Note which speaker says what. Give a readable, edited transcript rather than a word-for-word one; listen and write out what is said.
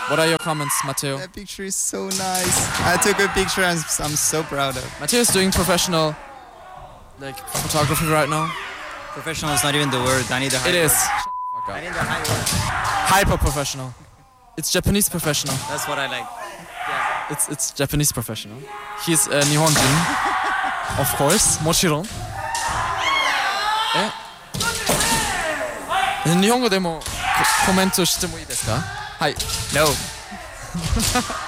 Speaker 1: What are your comments, Matteo?
Speaker 2: That picture is so nice. I took a picture and I'm so proud of.
Speaker 1: Matteo is doing professional photography right now.
Speaker 2: Professional is not even the word. I need the high
Speaker 1: It is.
Speaker 2: word. I need the high word.
Speaker 1: Hyper professional. It's Japanese professional.
Speaker 2: That's what I like.
Speaker 1: It's Japanese professional. He's Nihonjin. Of course. Mochiron. 日本語でもコメントしてもいいですか？はい。
Speaker 2: No.